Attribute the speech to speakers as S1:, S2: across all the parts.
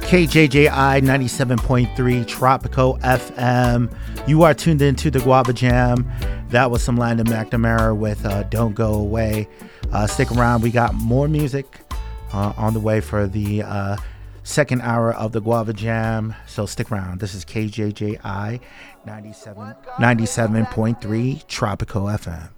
S1: KJJI 97.3 Tropico FM. You are tuned into the Guava Jam. That was some Landon McNamara with Don't Go Away. Stick around. We got more music on the way for the second hour of the Guava Jam. So stick around. This is KJJI 97.3 Tropico FM.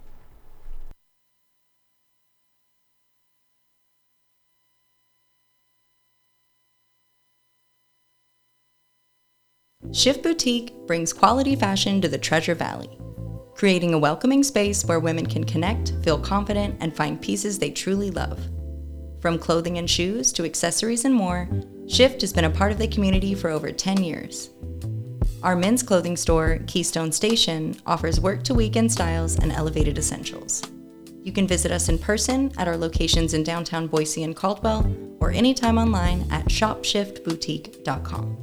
S2: Shift Boutique brings quality fashion to the Treasure Valley, creating a welcoming space where women can connect, feel confident, and find pieces they truly love. From clothing and shoes to accessories and more, Shift has been a part of the community for over 10 years. Our men's clothing store, Keystone Station, offers work-to-weekend styles and elevated essentials. You can visit us in person at our locations in downtown Boise and Caldwell, or anytime online at shopshiftboutique.com.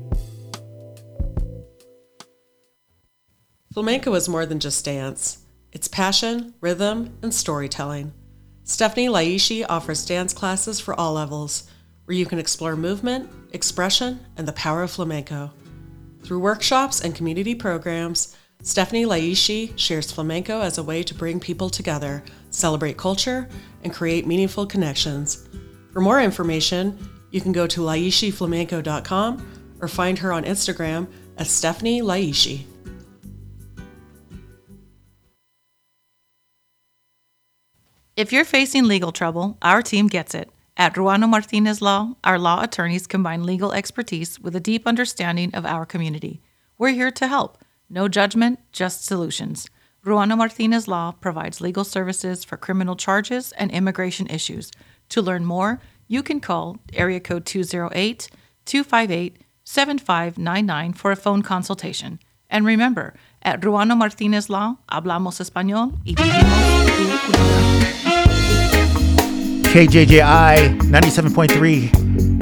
S3: Flamenco is more than just dance. It's passion, rhythm, and storytelling. Stephanie Laishi offers dance classes for all levels, where you can explore movement, expression, and the power of flamenco. Through workshops and community programs, Stephanie Laishi shares flamenco as a way to bring people together, celebrate culture, and create meaningful connections. For more information, you can go to laishiflamenco.com or find her on Instagram as Stephanie Laishi.
S4: If you're facing legal trouble, our team gets it. At Ruano Martinez Law, our law attorneys combine legal expertise with a deep understanding of our community. We're here to help. No judgment, just solutions. Ruano Martinez Law provides legal services for criminal charges and immigration issues. To learn more, you can call area code 208-258-7599 for a phone consultation. And remember, at Ruano Martinez Law, hablamos español y vivimos tu cultura.
S1: KJJI 97.3